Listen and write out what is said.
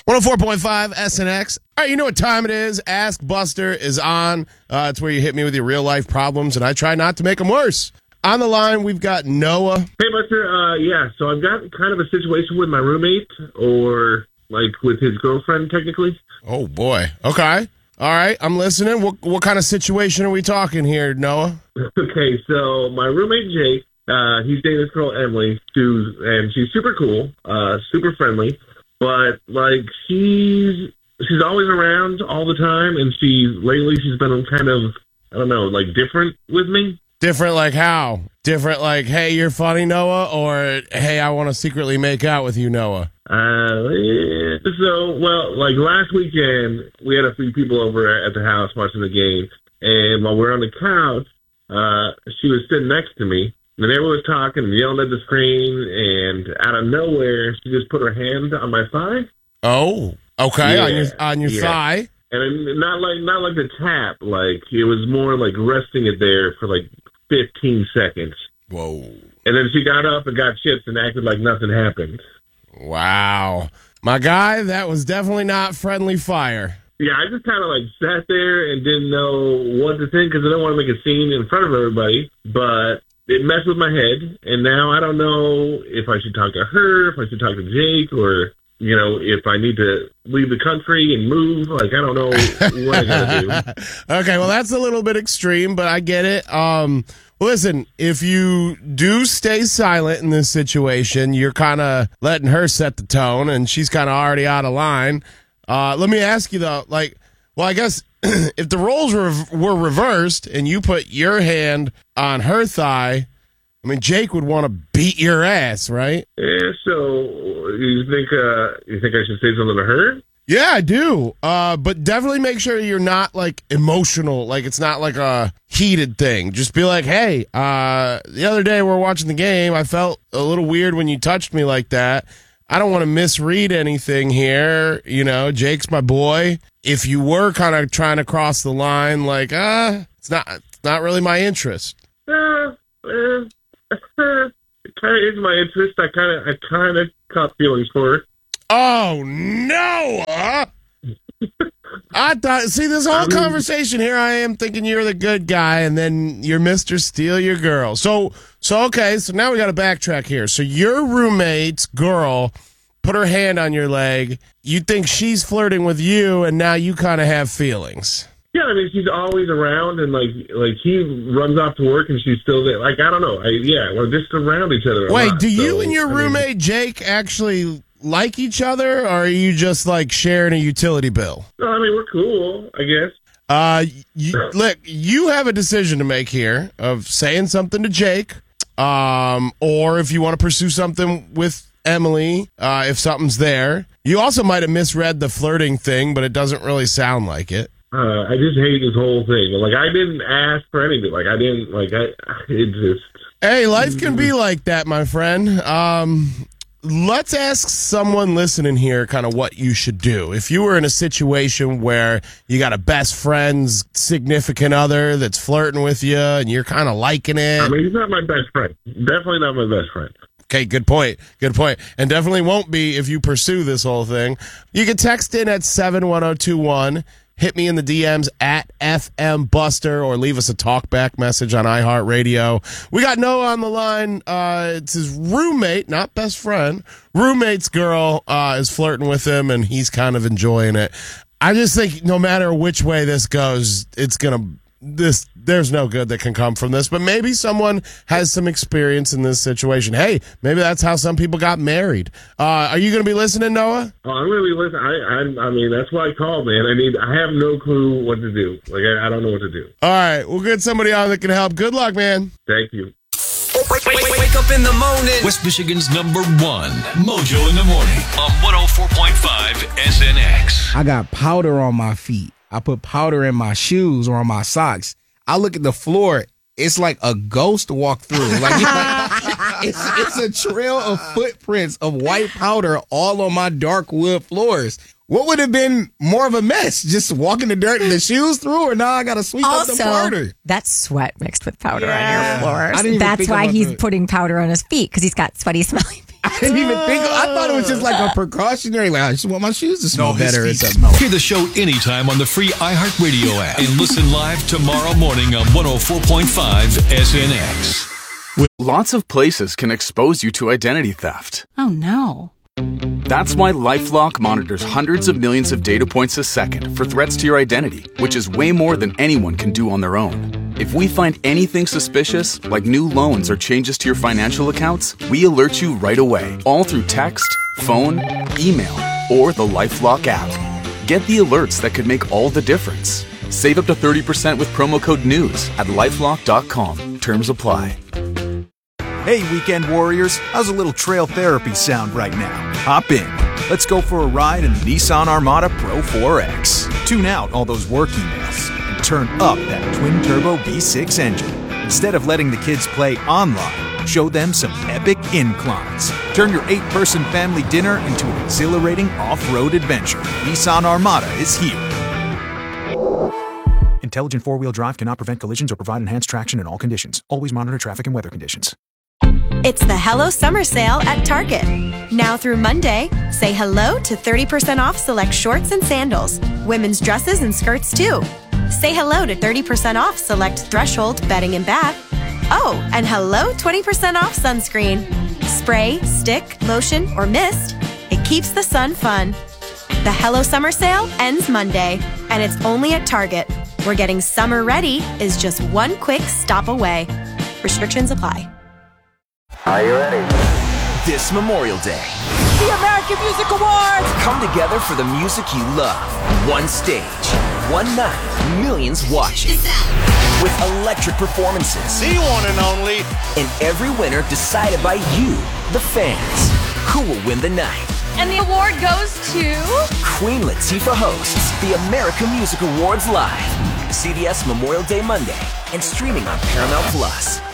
104.5 SNX. All right, you know what time it is. Ask Buster is on. It's where you hit me with your real-life problems, and I try not to make them worse. On the line, we've got Noah. Hey, Buster. So I've got kind of a situation with my roommate, or like with his girlfriend, technically. Oh, boy. Okay. All right, I'm listening. What kind of situation are we talking here, Noah? Okay, so my roommate, Jake, he's dating this girl, Emily, and she's super cool, super friendly. But, like, she's always around all the time, and lately she's been kind of, I don't know, like, different with me. Different like how? Different like, hey, you're funny, Noah, or, hey, I want to secretly make out with you, Noah? Like, last weekend, we had a few people over at the house watching the game, and while we were on the couch, she was sitting next to me. And everyone was talking and yelling at the screen, and out of nowhere, she just put her hand on my thigh. Oh, okay, yeah, on your thigh. And not like the tap, like it was more like resting it there for like 15 seconds. Whoa! And then she got up and got chips and acted like nothing happened. Wow, my guy, that was definitely not friendly fire. Yeah, I just kind of like sat there and didn't know what to think because I didn't want to make a scene in front of everybody, but it messed with my head, and now I don't know if I should talk to her, if I should talk to Jake, or, you know, if I need to leave the country and move. Like, I don't know what I gotta do. Okay, well, that's a little bit extreme, but I get it. Well, listen, if you do stay silent in this situation, you're kind of letting her set the tone, and she's kind of already out of line. Let me ask you, though, like, well, I guess if the roles were reversed and you put your hand on her thigh, I mean, Jake would want to beat your ass, right? Yeah, so you think I should say something to her? Yeah, I do. But definitely make sure you're not, like, emotional. Like, it's not like a heated thing. Just be like, hey, the other day we were watching the game. I felt a little weird when you touched me like that. I don't want to misread anything here. You know, Jake's my boy. If you were kind of trying to cross the line, like, it's not really my interest. It kind of is my interest. I kind of caught feelings for her. Oh, no! I thought, see, this whole conversation here, I am thinking you're the good guy, and then you're Mr. Steal Your Girl. So okay, so now we got to backtrack here. So your roommate's girl put her hand on your leg. You think she's flirting with you, and now you kind of have feelings. Yeah, I mean, she's always around, and like he runs off to work, and she's still there. Like, I don't know. We're just around each other. Wait, do you and your roommate Jake actually like each other, or are you just like sharing a utility bill? No, I mean, we're cool, I guess. Look, you have a decision to make here of saying something to Jake, or if you want to pursue something with Emily, if something's there. You also might have misread the flirting thing, but it doesn't really sound like it. I just hate this whole thing. Like, I didn't ask for anything. Like, it just... Hey, life can be like that, my friend. Let's ask someone listening here kind of what you should do. If you were in a situation where you got a best friend's significant other that's flirting with you and you're kind of liking it. I mean, he's not my best friend. Definitely not my best friend. Okay, good point. Good point. And definitely won't be if you pursue this whole thing. You can text in at 71021. Hit me in the DMs at FM Buster, or leave us a talkback message on iHeartRadio. We got Noah on the line. It's his roommate, not best friend. Roommate's girl is flirting with him, and he's kind of enjoying it. I just think no matter which way this goes, there's no good that can come from this. But maybe someone has some experience in this situation. Hey, maybe that's how some people got married. Are you going to be listening, Noah? Oh, I'm going to be listening. I mean, that's why I called, man. I have no clue what to do. Like, I don't know what to do. All right, we'll get somebody on that can help. Good luck, man. Thank you. Wake up in the morning. West Michigan's #1 Mojo in the morning on 104.5 SNX. I got powder on my feet. I put powder in my shoes or on my socks. I look at the floor. It's like a ghost walked through. Like it's a trail of footprints of white powder all on my dark wood floors. What would have been more of a mess? Just walking the dirt and the shoes through, or now I got to sweep up the powder? That's sweat mixed with powder on your floors. I didn't even That's think why about he's that. putting powder on his feet, because he's got sweaty, smelly feet. I didn't even think. I thought it was just like a precautionary. Like I just want my shoes to smell better or something. Hear the show anytime on the free iHeartRadio app and listen live tomorrow morning on 104.5 SNX. Lots of places can expose you to identity theft. Oh, no. That's why LifeLock monitors hundreds of millions of data points a second for threats to your identity, which is way more than anyone can do on their own. If we find anything suspicious, like new loans or changes to your financial accounts, we alert you right away, all through text, phone, email, or the LifeLock app. Get the alerts that could make all the difference. Save up to 30% with promo code NEWS at LifeLock.com. Terms apply. Hey, weekend warriors, how's a little trail therapy sound right now? Hop in. Let's go for a ride in the Nissan Armada Pro 4X. Tune out all those work emails and turn up that twin-turbo V6 engine. Instead of letting the kids play online, show them some epic inclines. Turn your 8-person family dinner into an exhilarating off-road adventure. Nissan Armada is here. Intelligent four-wheel drive cannot prevent collisions or provide enhanced traction in all conditions. Always monitor traffic and weather conditions. It's the Hello Summer Sale at Target. Now through Monday, say hello to 30% off select shorts and sandals, women's dresses and skirts too. Say hello to 30% off select Threshold bedding and bath. Oh, and hello 20% off sunscreen. Spray, stick, lotion, or mist. It keeps the sun fun. The Hello Summer Sale ends Monday, and it's only at Target, where getting summer ready is just one quick stop away. Restrictions apply. Are you ready? This Memorial Day, the American Music Awards come together for the music you love. One stage, one night, millions watching. With electric performances. The one and only. And every winner decided by you, the fans. Who will win the night? And the award goes to... Queen Latifah hosts the American Music Awards live. CBS Memorial Day Monday and streaming on Paramount Plus.